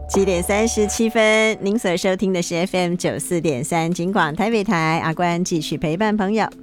7:37，您所收听的是 FM94.3 金广台北台，阿关继续陪伴朋友。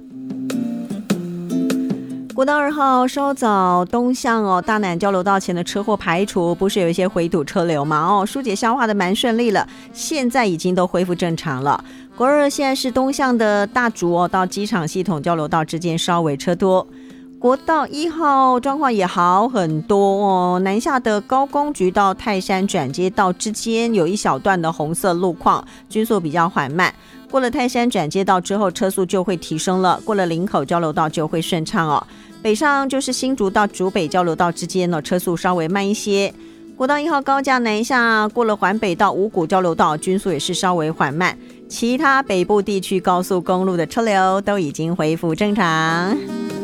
国道2号稍早东向大南交流道前的车祸排除，不是有一些回堵车流吗？疏解消化的蛮顺利了，现在已经都恢复正常了。国2现在是东向的大竹到机场系统交流道之间稍微车多。国道1号状况也好很多南下的高工局到泰山转接道之间有一小段的红色路况，均速比较缓慢。过了泰山转接道之后，车速就会提升了，过了林口交流道就会顺畅北上就是新竹到竹北交流道之间车速稍微慢一些。国道1号高架南下，过了环北到五股交流道，均速也是稍微缓慢。其他北部地区高速公路的车流都已经恢复正常。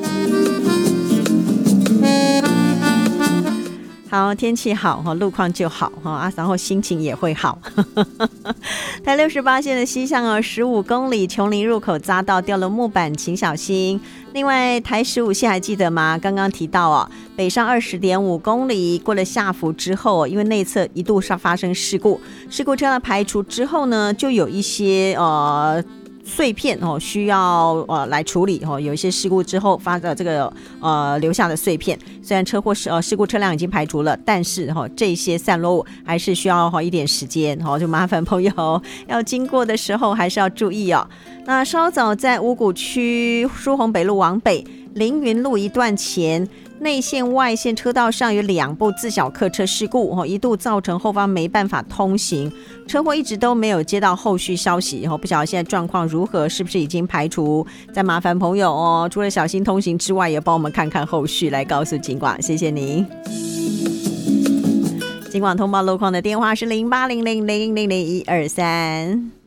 好，天气好路况就好然后心情也会好。台68线的西向15公里琼林入口匝道掉了木板，请小心。另外台15线还记得吗？刚刚提到北上20.5公里过了下福之后因为内侧一度发生事故车辆排除之后呢，就有一些碎片需要来处理有一些事故之后发的这个留下的碎片，虽然车祸事故车辆已经排除了，但是这些散落物还是需要一点时间就麻烦朋友要经过的时候还是要注意那稍早在五股区疏洪北路往北凌云路一段前内线外线车道上有2部自小客车事故一度造成后方没办法通行，车祸一直都没有接到后续消息不晓得现在状况如何，是不是已经排除？再麻烦朋友除了小心通行之外，也帮我们看看后续，来告诉警广，谢谢您。警广通报路况的电话是0800000123。